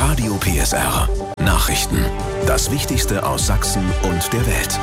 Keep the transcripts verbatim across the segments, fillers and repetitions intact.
Radio P S R. Nachrichten. Das Wichtigste aus Sachsen und der Welt.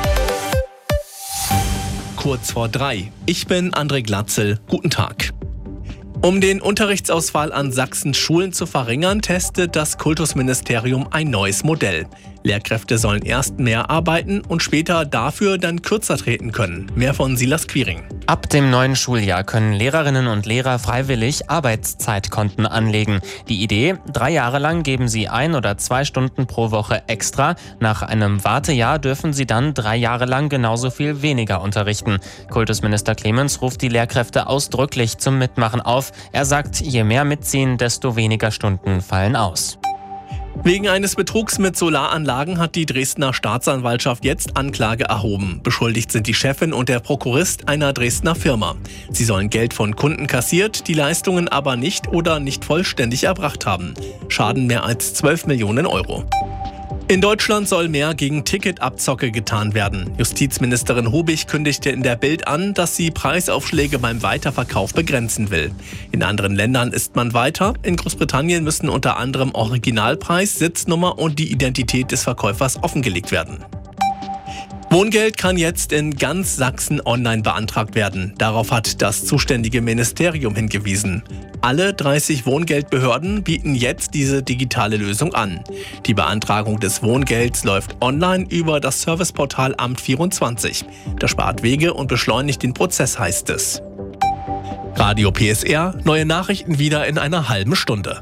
Kurz vor drei. Ich bin André Glatzel. Guten Tag. Um den Unterrichtsausfall an Sachsens Schulen zu verringern, testet das Kultusministerium ein neues Modell. Lehrkräfte sollen erst mehr arbeiten und später dafür dann kürzer treten können. Mehr von Silas Quiring. Ab dem neuen Schuljahr können Lehrerinnen und Lehrer freiwillig Arbeitszeitkonten anlegen. Die Idee: drei Jahre lang geben sie ein oder zwei Stunden pro Woche extra. Nach einem Wartejahr dürfen sie dann drei Jahre lang genauso viel weniger unterrichten. Kultusminister Clemens ruft die Lehrkräfte ausdrücklich zum Mitmachen auf. Er sagt, je mehr mitziehen, desto weniger Stunden fallen aus. Wegen eines Betrugs mit Solaranlagen hat die Dresdner Staatsanwaltschaft jetzt Anklage erhoben. Beschuldigt sind die Chefin und der Prokurist einer Dresdner Firma. Sie sollen Geld von Kunden kassiert, die Leistungen aber nicht oder nicht vollständig erbracht haben. Schaden mehr als zwölf Millionen Euro. In Deutschland soll mehr gegen Ticketabzocke getan werden. Justizministerin Hobig kündigte in der Bild an, dass sie Preisaufschläge beim Weiterverkauf begrenzen will. In anderen Ländern ist man weiter. In Großbritannien müssen unter anderem Originalpreis, Sitznummer und die Identität des Verkäufers offengelegt werden. Wohngeld kann jetzt in ganz Sachsen online beantragt werden. Darauf hat das zuständige Ministerium hingewiesen. Alle dreißig Wohngeldbehörden bieten jetzt diese digitale Lösung an. Die Beantragung des Wohngelds läuft online über das Serviceportal Amt vierundzwanzig. Das spart Wege und beschleunigt den Prozess, heißt es. Radio P S R, neue Nachrichten wieder in einer halben Stunde.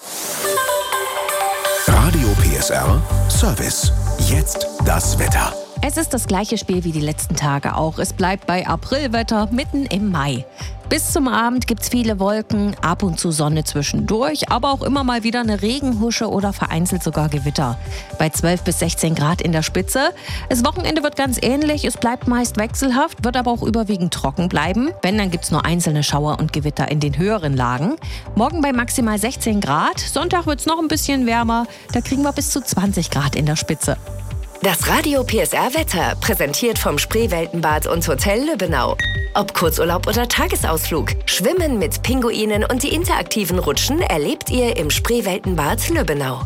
Radio P S R Service. Jetzt das Wetter. Es ist das gleiche Spiel wie die letzten Tage auch. Es bleibt bei Aprilwetter mitten im Mai. Bis zum Abend gibt's viele Wolken, ab und zu Sonne zwischendurch, aber auch immer mal wieder eine Regenhusche oder vereinzelt sogar Gewitter. Bei zwölf bis sechzehn Grad in der Spitze. Das Wochenende wird ganz ähnlich, es bleibt meist wechselhaft, wird aber auch überwiegend trocken bleiben. Wenn, dann gibt's nur einzelne Schauer und Gewitter in den höheren Lagen. Morgen bei maximal sechzehn Grad, Sonntag wird's noch ein bisschen wärmer, da kriegen wir bis zu zwanzig Grad in der Spitze. Das Radio P S R Wetter, präsentiert vom Spreeweltenbad und Hotel Lübbenau. Ob Kurzurlaub oder Tagesausflug, Schwimmen mit Pinguinen und die interaktiven Rutschen erlebt ihr im Spreeweltenbad Lübbenau.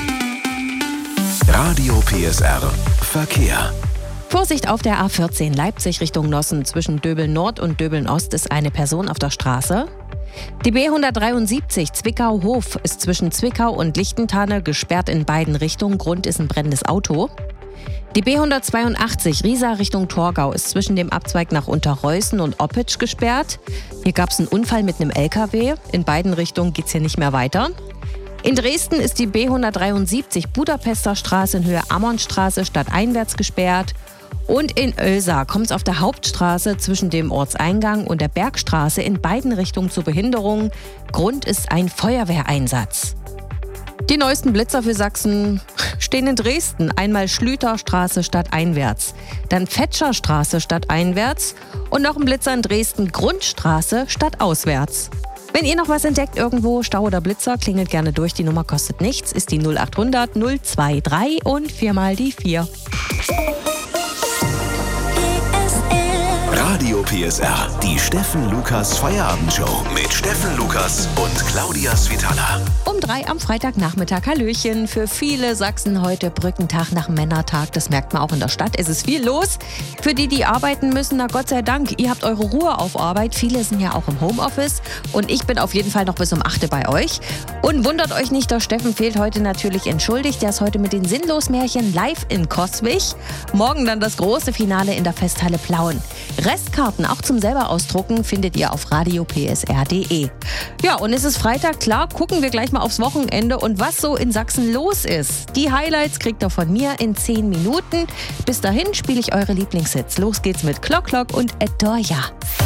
Radio P S R Verkehr. Vorsicht auf der A vierzehn Leipzig Richtung Nossen. Zwischen Döbeln Nord und Döbeln Ost ist eine Person auf der Straße. Die B hundertdreiundsiebzig Zwickau-Hof ist zwischen Zwickau und Lichtenthane gesperrt in beiden Richtungen. Grund ist ein brennendes Auto. Die B hundertzweiundachtzig Riesa Richtung Torgau ist zwischen dem Abzweig nach Unterreußen und Oppitsch gesperrt. Hier gab es einen Unfall mit einem L K W. In beiden Richtungen geht es hier nicht mehr weiter. In Dresden ist die B hundertdreiundsiebzig Budapester Straße in Höhe Ammonstraße stadteinwärts gesperrt. Und in Oelsa kommt es auf der Hauptstraße zwischen dem Ortseingang und der Bergstraße in beiden Richtungen zu Behinderungen. Grund ist ein Feuerwehreinsatz. Die neuesten Blitzer für Sachsen stehen in Dresden. Einmal Schlüterstraße stadteinwärts, dann Fetscherstraße stadteinwärts und noch ein Blitzer in Dresden Grundstraße stadtauswärts. Wenn ihr noch was entdeckt irgendwo, Stau oder Blitzer, klingelt gerne durch. Die Nummer kostet nichts, ist die null achthundert null zweiundzwanzig und viermal die vier. Radio P S R, die Steffen Lukas Feierabendshow mit Steffen Lukas und Claudia Svitala. Um drei am Freitagnachmittag. Hallöchen. Für viele Sachsen heute Brückentag nach Männertag. Das merkt man auch in der Stadt. Es ist viel los. Für die, die arbeiten müssen, na Gott sei Dank, ihr habt eure Ruhe auf Arbeit. Viele sind ja auch im Homeoffice. Und ich bin auf jeden Fall noch bis um acht bei euch. Und wundert euch nicht, der Steffen fehlt heute natürlich entschuldigt. Der ist heute mit den Sinnlos-Märchen live in Coswig. Morgen dann das große Finale in der Festhalle Plauen. Restkarten auch zum selber ausdrucken findet ihr auf radio p s r punkt d e. Ja, und es ist Freitag, klar, gucken wir gleich mal aufs Wochenende und was so in Sachsen los ist. Die Highlights kriegt ihr von mir in zehn Minuten. Bis dahin spiele ich eure Lieblingshits. Los geht's mit Clock Clock und Adore Ya.